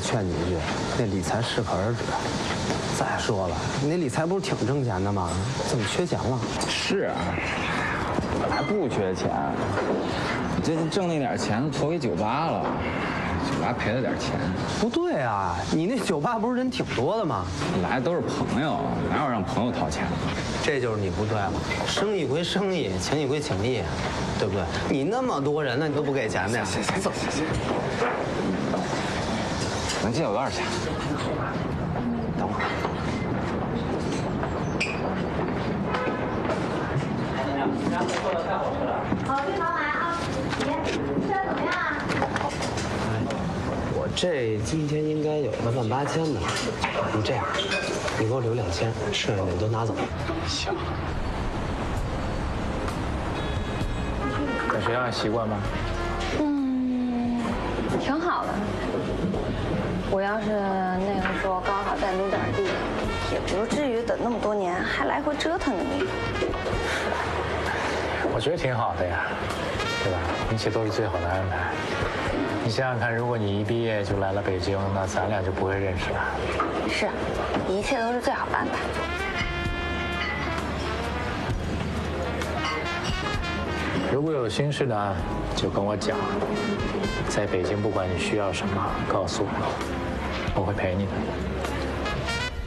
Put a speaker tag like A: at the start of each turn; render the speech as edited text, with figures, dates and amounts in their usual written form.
A: 劝你一句，那理财适可而止。再说了，你那理财不是挺挣钱的吗？怎么缺钱了？
B: 是啊，本来不缺钱，你这挣那点钱投给酒吧了，酒吧赔了点钱。
A: 不对啊，你那酒吧不是人挺多的吗？
B: 来的都是朋友，哪有让朋友掏钱的？
A: 这就是你不对了，生意归生意，情谊归情谊，对不对？你那么多人呢，你都不给钱的呀？
B: 行，能借我多少钱？
A: 等会儿。
C: 好，这条来啊，姐，吃的怎么样啊？
A: 我这今天应该有个18000的，你这样，你给我留2000，剩下的你都拿走。
B: 行。
D: 在学校习惯吗？
E: 挺好的。我要是那个时候刚好再努点力，也不至于等那么多年还来回折腾着你。
D: 我觉得挺好的呀，对吧？一切都是最好的安排。你想想看，如果你一毕业就来了北京，那咱俩就不会认识了。
E: 是，一切都是最好的安排。
D: 如果有心事呢，就跟我讲。在北京，不管你需要什么，告诉我，我会陪你的。